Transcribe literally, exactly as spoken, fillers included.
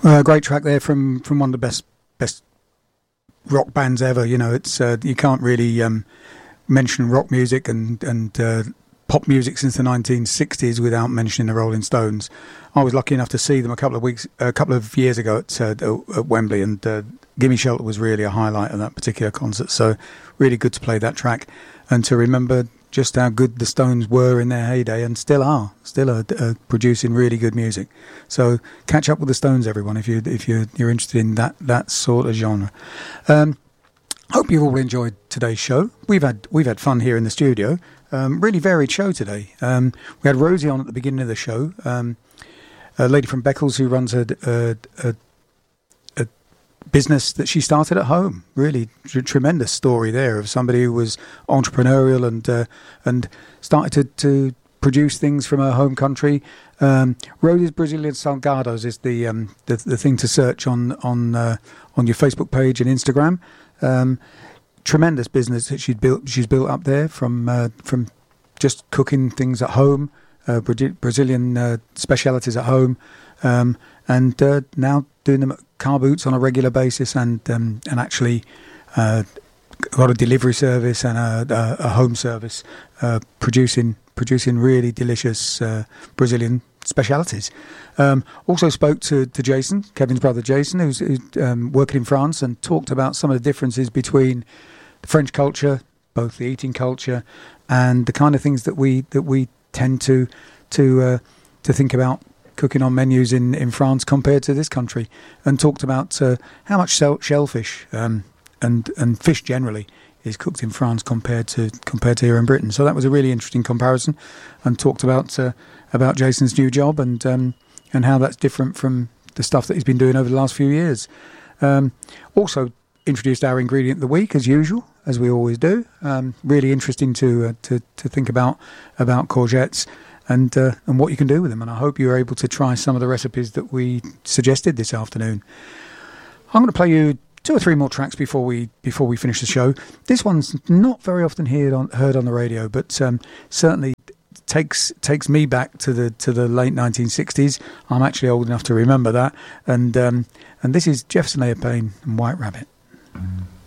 Uh, great track there from, from one of the best best rock bands ever. You know, it's uh, you can't really um, mention rock music and and uh, pop music since the nineteen sixties without mentioning the Rolling Stones. I was lucky enough to see them a couple of weeks, a couple of years ago at, uh, at Wembley, and uh, "Gimme Shelter" was really a highlight of that particular concert. So, really good to play that track and to remember just how good the Stones were in their heyday and still are, still are uh, producing really good music. So, catch up with the Stones, everyone, if you if you you're interested in that that sort of genre. Um, hope you've all enjoyed today's show. We've had we've had fun here in the studio. Um, really varied show today. Um, we had Rosie on at the beginning of the show, um, a lady from Beccles who runs a, a, a, a business that she started at home. Really tr- tremendous story there of somebody who was entrepreneurial and uh, and started to, to produce things from her home country. Um, Rosie's Brazilian Salgados is the um, the, the thing to search on on uh, on your Facebook page and Instagram. Um, Tremendous business that she's built. She's built up there from uh, from just cooking things at home, uh, Bra- Brazilian uh, specialities at home, um, and uh, now doing them at car boots on a regular basis, and um, and actually uh, got a delivery service and a, a, a home service, uh, producing producing really delicious uh, Brazilian specialities. Um, also spoke to, to Jason, Kevin's brother Jason, who's, who's um, working in France, and talked about some of the differences between the French culture, both the eating culture and the kind of things that we that we tend to to uh, to think about cooking on menus in, in France compared to this country, and talked about uh, how much shell, shellfish um, and and fish generally is cooked in France compared to compared to here in Britain. So that was a really interesting comparison, and talked about uh, about Jason's new job and um, and how that's different from the stuff that he's been doing over the last few years. Um, also introduced our ingredient of the week as usual, as we always do. Um, really interesting to uh, to to think about about courgettes and uh, and what you can do with them. And I hope you're able to try some of the recipes that we suggested this afternoon. I'm going to play you two or three more tracks before we before we finish the show. This one's not very often heard on heard on the radio, but um, certainly takes takes me back to the to the late nineteen sixties. I'm actually old enough to remember that. And um, and this is Jefferson Airplane and White Rabbit. Mm.